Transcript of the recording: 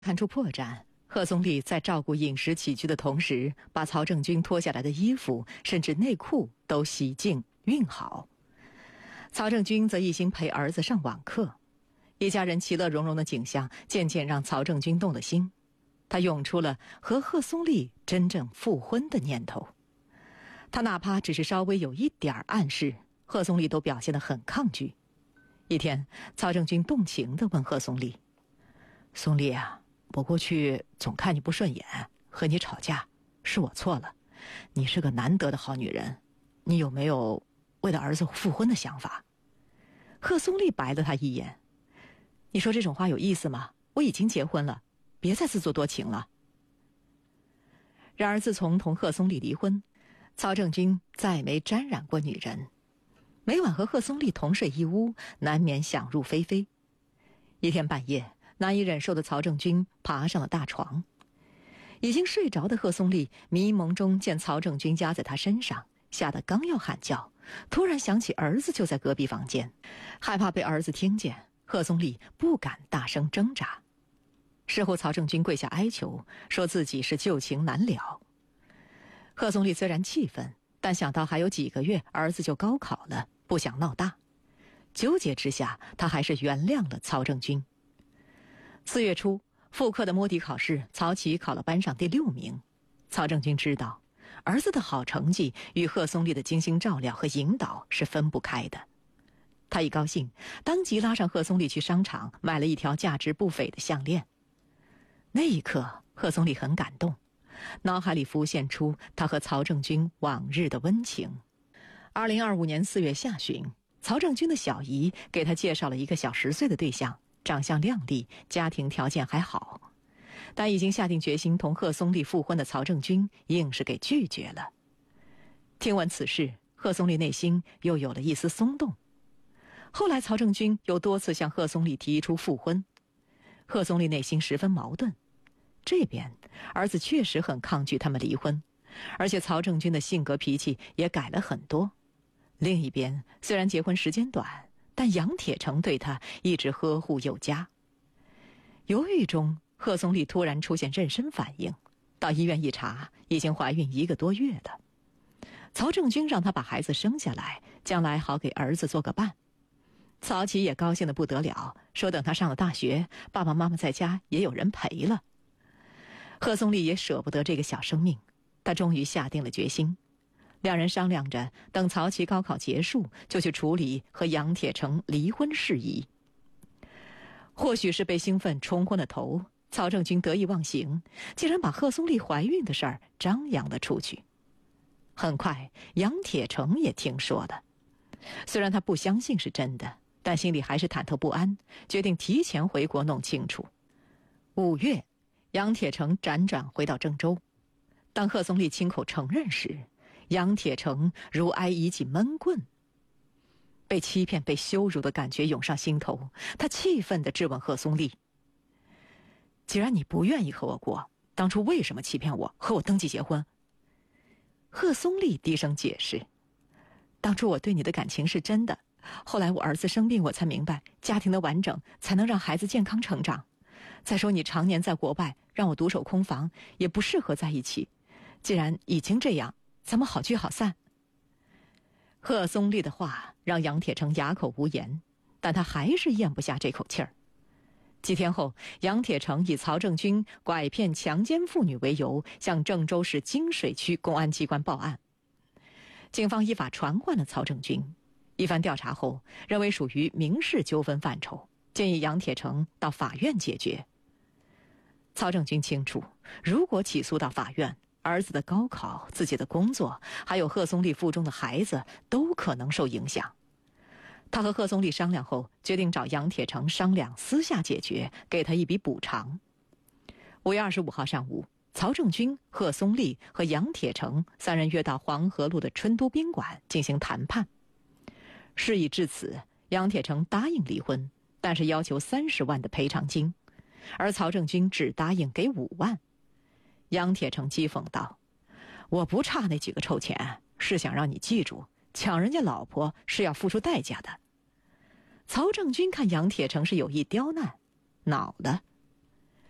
看出破绽，贺松丽在照顾饮食起居的同时，把曹正军脱下来的衣服甚至内裤都洗净熨好。曹正军则一心陪儿子上网课，一家人其乐融融的景象渐渐让曹正军动了心，他涌出了和贺松丽真正复婚的念头。他哪怕只是稍微有一点暗示，贺松丽都表现得很抗拒。一天，曹正军动情地问贺松丽：“松丽啊，我过去总看你不顺眼，和你吵架，是我错了。你是个难得的好女人，你有没有为了儿子复婚的想法？”贺松丽白了他一眼：“你说这种话有意思吗？我已经结婚了，别再自作多情了。”然而自从同贺松丽离婚，曹正军再没沾染过女人，每晚和贺松丽同睡一屋，难免想入非非。一天半夜，难以忍受的曹正军爬上了大床，已经睡着的贺松丽迷蒙中见曹正军压在他身上，吓得刚要喊叫，突然想起儿子就在隔壁房间，害怕被儿子听见，贺松丽不敢大声挣扎。事后曹正军跪下哀求，说自己是旧情难了。贺松丽虽然气愤，但想到还有几个月儿子就高考了，不想闹大，纠结之下，他还是原谅了曹正军。4月初，复课的摸底考试，曹琦考了班上第6名。曹正军知道，儿子的好成绩与贺松丽的精心照料和引导是分不开的。他一高兴，当即拉上贺松丽去商场买了一条价值不菲的项链。那一刻，贺松丽很感动，脑海里浮现出他和曹正军往日的温情。2025年4月下旬，曹正军的小姨给他介绍了一个小10岁的对象，长相靓丽，家庭条件还好。但已经下定决心同贺松丽复婚的曹正军硬是给拒绝了。听闻此事，贺松丽内心又有了一丝松动。后来曹正军又多次向贺松丽提出复婚，贺松丽内心十分矛盾。这边儿子确实很抗拒他们离婚，而且曹正军的性格脾气也改了很多。另一边，虽然结婚时间短，但杨铁成对他一直呵护有加。犹豫中，贺松丽突然出现妊娠反应，到医院一查，已经怀孕1个多月了。曹正军让他把孩子生下来，将来好给儿子做个伴。曹琦也高兴得不得了，说等他上了大学，爸爸妈妈在家也有人陪了。贺松丽也舍不得这个小生命，他终于下定了决心。两人商量着，等曹琦高考结束，就去处理和杨铁成离婚事宜。或许是被兴奋冲昏了头，曹正军得意忘形，竟然把贺松丽怀孕的事儿张扬了出去。很快，杨铁成也听说了。虽然他不相信是真的，但心里还是忐忑不安，决定提前回国弄清楚。5月，杨铁成辗转回到郑州。当贺松丽亲口承认时，杨铁成如挨一记闷棍。被欺骗、被羞辱的感觉涌上心头，他气愤地质问贺松丽：“既然你不愿意和我过，当初为什么欺骗我，和我登记结婚？”贺松丽低声解释：“当初我对你的感情是真的，后来我儿子生病，我才明白家庭的完整才能让孩子健康成长。再说你常年在国外，让我独守空房，也不适合在一起。既然已经这样，咱们好聚好散。”贺松丽的话让杨铁成哑口无言，但他还是咽不下这口气儿。几天后，杨铁成以曹正军拐骗强奸妇女为由，向郑州市金水区公安机关报案。警方依法传唤了曹正军，一番调查后，认为属于民事纠纷范畴，建议杨铁成到法院解决。曹正军清楚，如果起诉到法院，儿子的高考、自己的工作，还有贺松丽腹中的孩子都可能受影响。他和贺松丽商量后，决定找杨铁成商量私下解决，给他一笔补偿。5月25号上午，曹正军、贺松丽和杨铁成3人约到黄河路的春都宾馆进行谈判。事已至此，杨铁成答应离婚，但是要求30万的赔偿金，而曹正军只答应给5万。杨铁成讥讽道：“我不差那几个臭钱，是想让你记住，抢人家老婆是要付出代价的。”曹正军看杨铁成是有意刁难，恼了，